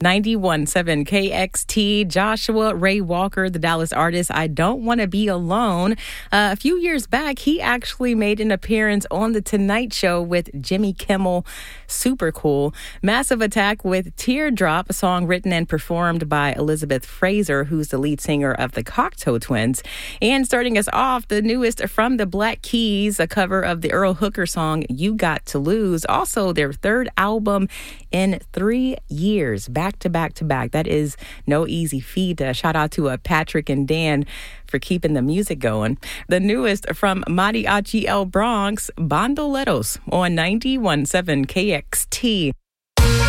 91.7 KXT, Joshua Ray Walker, the Dallas artist, I Don't Want to Be Alone. A few years back, he actually made an appearance on The Tonight Show with Jimmy Kimmel. Super cool. Massive Attack with Teardrop, a song written and performed by Elizabeth Fraser, who's the lead singer of the Cocteau Twins. And starting us off, the newest from the Black Keys, a cover of the Earl Hooker song, You Got to Lose. Also, their third album in 3 years, back to back to back. That is no easy feat. Shout out to Patrick and Dan for keeping the music going. The newest from Mariachi El Bronx, Bandoleros on 91.7 KXT.